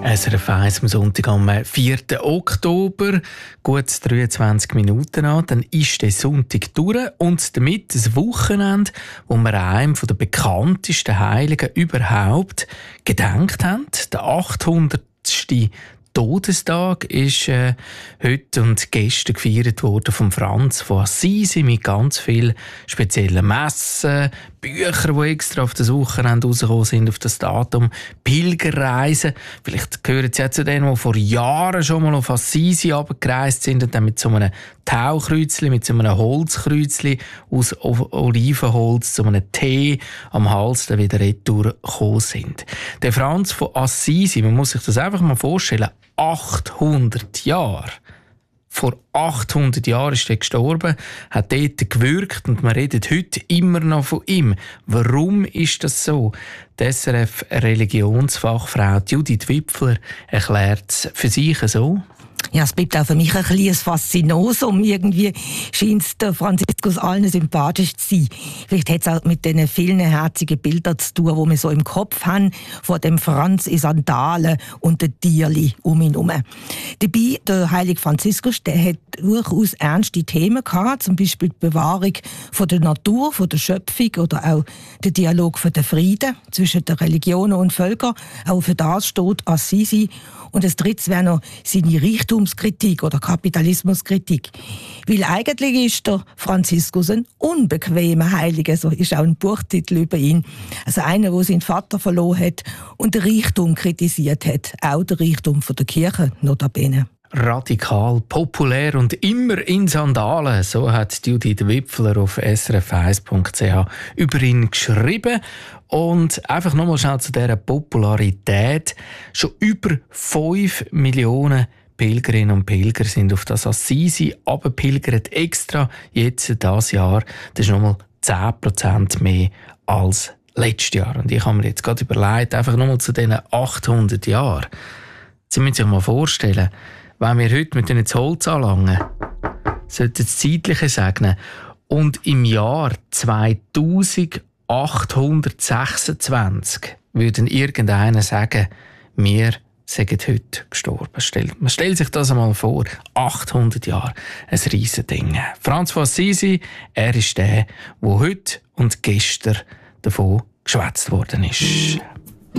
SRF 1 am Sonntag am 4. Oktober, gut 23 Minuten an, dann ist der Sonntag durch und damit das Wochenende, wo wir einem der bekanntesten Heiligen überhaupt gedenkt haben. Der 800. Todestag ist heute und gestern gefeiert worden von Franz von Assisi mit ganz vielen speziellen Messen, Bücher, die extra auf das Wochenende rausgekommen sind, auf das Datum, Pilgerreisen. Vielleicht gehören sie ja zu denen, die vor Jahren schon mal auf Assisi runtergereist sind und dann mit so einem Taukreuzchen, mit so einem Holzkreuzchen aus Olivenholz, so einem Tee am Hals dann wieder retour gekommen sind. Der Franz von Assisi, man muss sich das einfach mal vorstellen, 800 Jahre. Vor 800 Jahren ist er gestorben, hat dort gewirkt und man redet heute immer noch von ihm. Warum ist das so? Die SRF-Religionsfachfrau Judith Wipfler erklärt es für sich so. Ja, es bleibt auch für mich ein kleines Faszinosum. Irgendwie scheint es der Franziskus allen sympathisch zu sein. Vielleicht hat es auch mit den vielen herzigen Bildern zu tun, die wir so im Kopf haben, von dem Franz in Sandalen und den Tierli um ihn herum. Dabei, der heilige Franziskus, der hat durchaus ernste Themen gehabt, zum Beispiel die Bewahrung von der Natur, von der Schöpfung oder auch der Dialog für den Frieden zwischen den Religionen und Völkern. Auch für das steht Assisi. Und das Dritte wäre noch seine Reichtumskritik oder Kapitalismuskritik. Weil eigentlich ist der Franziskus ein unbequemer Heiliger, so ist auch ein Buchtitel über ihn. Also einer, der seinen Vater verloren hat und den Reichtum kritisiert hat, auch den Reichtum von der Kirche, notabene. Radikal, populär und immer in Sandalen. So hat Judith Wipfler auf srf1.ch über ihn geschrieben. Und einfach nochmal schnell zu dieser Popularität. Schon über 5 Millionen Pilgerinnen und Pilger sind auf das Assisi abgepilgert. Extra jetzt dieses Jahr. Das ist nochmal 10% mehr als letztes Jahr. Und ich habe mir jetzt gerade überlegt, einfach nochmal zu diesen 800 Jahren. Sie müssen sich mal vorstellen, wenn wir heute mit ihnen das Holz anlangen, sollten das Zeitliche segnen. Und im Jahr 2826 würden irgendeiner sagen, wir sind heute gestorben. Man stellt sich das einmal vor. 800 Jahre, ein Riesending. Franz von Assisi, er ist der, der heute und gestern davon geschwätzt worden ist.